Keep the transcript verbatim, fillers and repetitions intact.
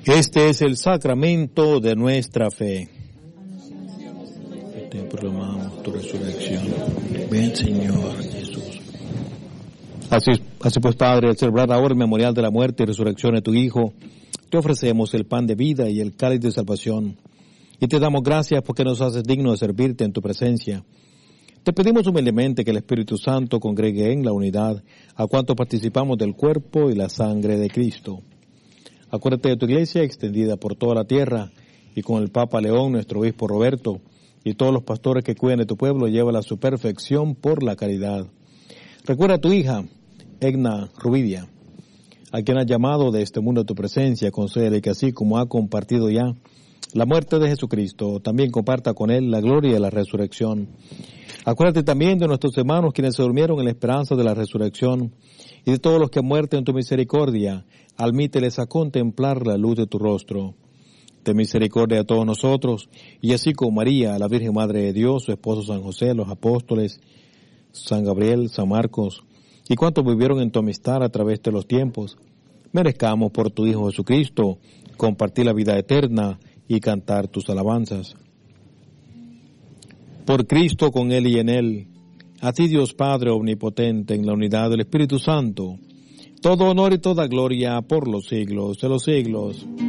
Este es el sacramento de nuestra fe. Te proclamamos tu resurrección. Ven, Señor Jesús. Así, así pues, Padre, al celebrar ahora el memorial de la muerte y resurrección de tu Hijo, te ofrecemos el pan de vida y el cáliz de salvación. Y te damos gracias porque nos haces digno de servirte en tu presencia. Te pedimos humildemente que el Espíritu Santo congregue en la unidad a cuantos participamos del cuerpo y la sangre de Cristo. Acuérdate de tu iglesia extendida por toda la tierra y con el Papa León, nuestro obispo Roberto, y todos los pastores que cuidan de tu pueblo, llévala a su perfección por la caridad. Recuerda a tu hija, Egna Rubidia, a quien has llamado de este mundo a tu presencia. Concédele que así como ha compartido ya la muerte de Jesucristo, también comparta con él la gloria de la resurrección. Acuérdate también de nuestros hermanos quienes se durmieron en la esperanza de la resurrección y de todos los que han muerto en tu misericordia. Admíteles a contemplar la luz de tu rostro. Ten misericordia a todos nosotros, y así como María, la Virgen Madre de Dios, su esposo San José, los apóstoles, San Gabriel, San Marcos, y cuantos vivieron en tu amistad a través de los tiempos, merezcamos por tu Hijo Jesucristo compartir la vida eterna y cantar tus alabanzas. Por Cristo, con Él y en Él, a ti Dios Padre omnipotente, en la unidad del Espíritu Santo, todo honor y toda gloria por los siglos de los siglos.